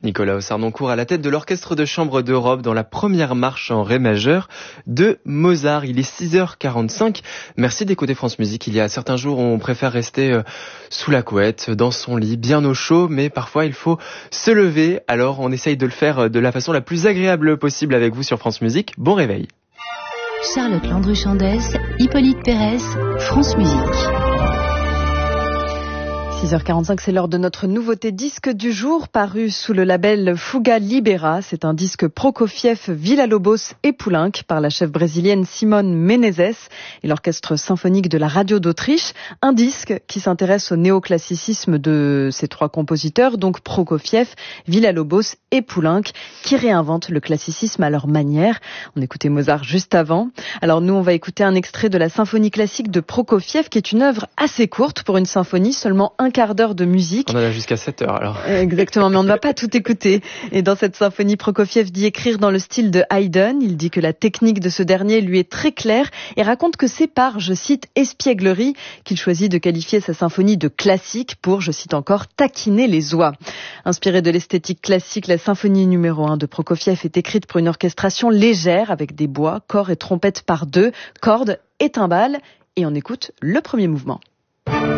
Nicolas Ossarnoncourt à la tête de l'orchestre de chambre d'Europe dans la première marche en ré majeur de Mozart. Il est 6h45. Merci d'écouter France Musique. Il y a certains jours, on préfère rester sous la couette, dans son lit, bien au chaud, mais parfois il faut se lever. Alors on essaye de le faire de la façon la plus agréable possible avec vous sur France Musique. Bon réveil. Charlotte Landru-Chandès, Hippolyte Pérez, France Musique. 6h45, c'est l'heure de notre nouveauté disque du jour, paru sous le label Fuga Libera. C'est un disque Prokofiev, Villa-Lobos et Poulenc par la chef brésilienne Simone Menezes et l'orchestre symphonique de la radio d'Autriche. Un disque qui s'intéresse au néoclassicisme de ces trois compositeurs, donc Prokofiev, Villa-Lobos et Poulenc, qui réinventent le classicisme à leur manière. On écoutait Mozart juste avant. Alors nous, on va écouter un extrait de la symphonie classique de Prokofiev, qui est une œuvre assez courte pour une symphonie, seulement un quart d'heure de musique. On en a jusqu'à 7h alors. Exactement, mais on ne va pas tout écouter. Et dans cette symphonie, Prokofiev dit écrire dans le style de Haydn. Il dit que la technique de ce dernier lui est très claire et raconte que c'est par, je cite, espièglerie qu'il choisit de qualifier sa symphonie de classique pour, je cite encore, taquiner les oies. Inspirée de l'esthétique classique, la symphonie numéro 1 de Prokofiev est écrite pour une orchestration légère avec des bois, corps et trompettes par deux, cordes et timbales. Et on écoute le premier mouvement.